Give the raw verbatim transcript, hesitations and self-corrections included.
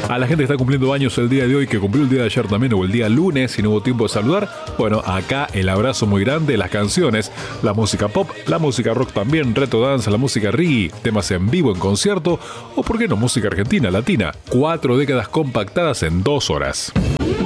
A la gente que está cumpliendo años el día de hoy, que cumplió el día de ayer también, o el día lunes, y no hubo tiempo de saludar, bueno, acá el abrazo muy grande, las canciones, la música pop, la música rock también, retro dance, la música reggae, temas en vivo, en concierto, o por qué no, música argentina, latina. Cuatro décadas compactadas en dos horas.